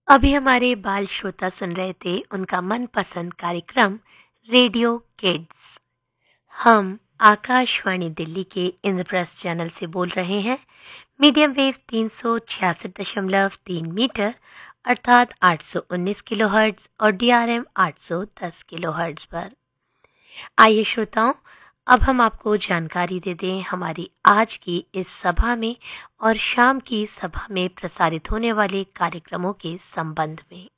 अभी हमारे बाल श्रोता सुन रहे थे उनका मनपसंद कार्यक्रम रेडियो किड्स। हम आकाशवाणी दिल्ली के इंद्रप्रस्थ चैनल से बोल रहे हैं। मीडियम वेव 366.3 मीटर अर्थात 819 किलोहर्ट्ज और डीआरएम 810 किलोहर्ट्ज पर। आइए श्रोताओं, अब हम आपको जानकारी दे दें हमारी आज की इस सभा में और शाम की सभा में प्रसारित होने वाले कार्यक्रमों के संबंध में।